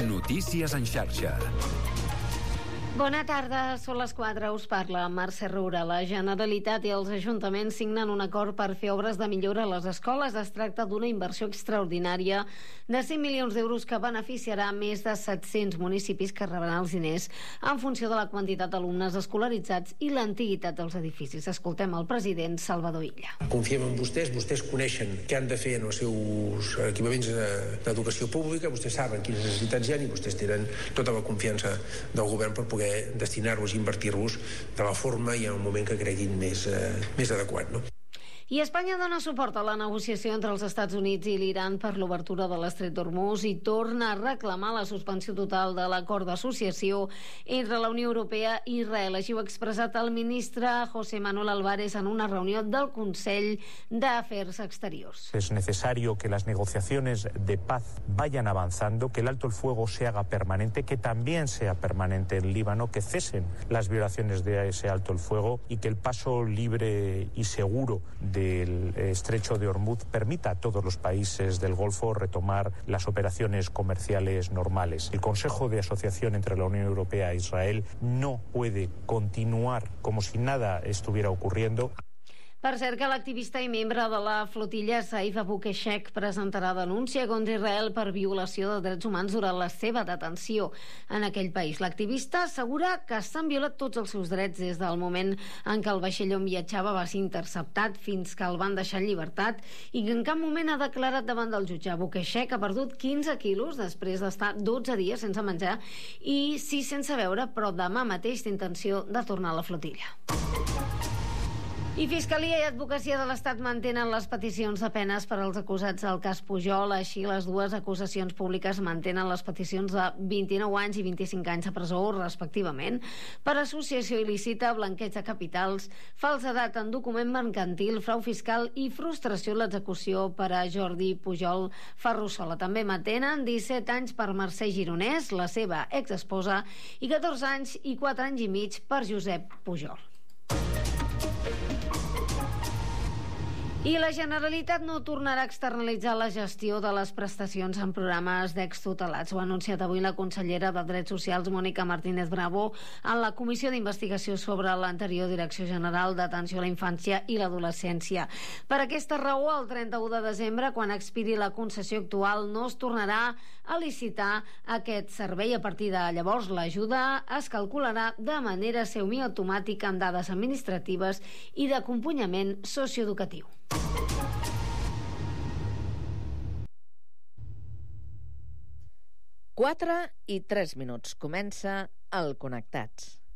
Notícies en xarxa. Bona tarda, són les 4, us parla Mercè Roura. La Generalitat i els ajuntaments signen un acord per fer obres de millora a les escoles. Es tracta d'una inversió extraordinària de 100 milions d'euros que beneficiarà més de 700 municipis que rebran els diners en funció de la quantitat d'alumnes escolaritzats i l'antiguitat dels edificis. Escoltem el president Salvador Illa. Confiem en vostès coneixen què han de fer en els seus equipaments d'educació pública, vostès saben quines necessitats hi ha i vostès tenen tota la confiança del govern per poder destinar-los i invertir-los de la forma i en el moment que creguin més adequat, no? I Espanya dona suport a la negociació entre els Estats Units i l'Iran per l'obertura de l'Estret d'Hormuz i torna a reclamar la suspensió total de l'acord d'associació entre la Unió Europea i Israel. Així ho ha expressat el ministre José Manuel Álvarez en una reunió del Consell d'Afers Exteriors. Es necesario que las negociaciones de paz vayan avanzando, que el alto el fuego se haga permanente, que también sea permanente en Líbano, que cesen las violaciones de ese alto el fuego y que el paso libre y seguro del estrecho de Hormuz permita a todos los países del Golfo retomar las operaciones comerciales normales. El Consejo de Asociación entre la Unión Europea e Israel no puede continuar como si nada estuviera ocurriendo. Per cert que l'activista i membre de la flotilla Saif Abu Keshek presentarà denúncia contra Israel per violació de drets humans durant la seva detenció en aquell país. L'activista assegura que s'han violat tots els seus drets des del moment en què el vaixell on viatjava va ser interceptat fins que el van deixar en llibertat i que en cap moment ha declarat davant del jutge. Abu Keshek ha perdut 15 quilos després d'estar 12 dies sense menjar i 6 sense beure, però demà mateix té intenció de tornar a la flotilla. I Fiscalia i Advocacia de l'Estat mantenen les peticions de penes per als acusats del cas Pujol. Així, les dues acusacions públiques mantenen les peticions de 29 anys i 25 anys de presó, respectivament, per associació il·lícita, blanqueig de capitals, falsedat en document mercantil, frau fiscal i frustració en l'execució per a Jordi Pujol Ferrusola. També mantenen 17 anys per Mercè Gironès, la seva exesposa, i 14 anys i 4 anys i mig per Josep Pujol. I la Generalitat no tornarà a externalitzar la gestió de les prestacions en programes d'extutelats. Ho ha anunciat avui la consellera de Drets Socials, Mònica Martínez Bravo, en la comissió d'investigació sobre l'anterior Direcció General d'Atenció a la Infància i l'Adolescència. Per aquesta raó, el 31 de desembre, quan expiri la concessió actual, no es tornarà a licitar aquest servei. A partir de llavors, l'ajuda es calcularà de manera semiautomàtica amb dades administratives i d'acompanyament socioeducatiu. 4 i 3 minuts. Comença el Connectats.